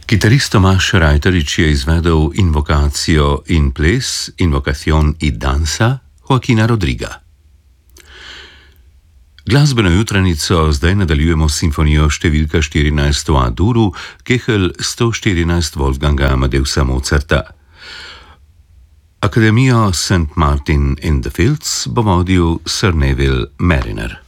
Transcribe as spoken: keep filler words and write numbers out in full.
Kitarist Tomaž Rajtarič je izvedel invokacijo in ples, Invocación y danza Joaquina Rodriga. Glasbeno jutranico zdaj nadaljujemo s simfonijo številka štirinajst v A-duru, Kehl sto štirinajst Wolfganga Amadeusa Mozarta. Akademijo Saint Martin in the Fields bo vodil Sir Neville Mariner.